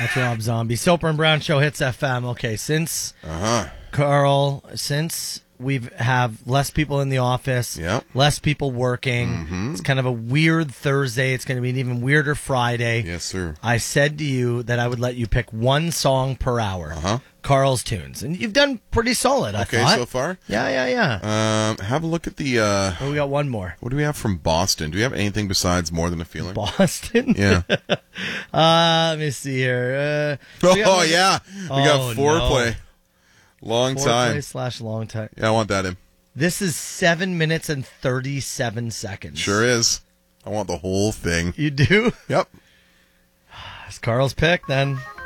That's Rob Zombie. Soper and Brown Show hits FM. Okay, since Carl, since we have less people in the office, less people working, it's kind of a weird Thursday. It's going to be an even weirder Friday. Yes, sir. I said to you that I would let you pick one song per hour. Carl's tunes. And you've done pretty solid, I thought. Okay, so far? Yeah. Have a look at the... we got one more. What do we have from Boston? Do we have anything besides More Than a Feeling? Boston? Yeah. Let me see here. We got Foreplay. No. Long time. Foreplay/long time. Yeah, I want that in. This is 7 minutes and 37 seconds. Sure is. I want the whole thing. You do? Yep. It's Carl's pick, then.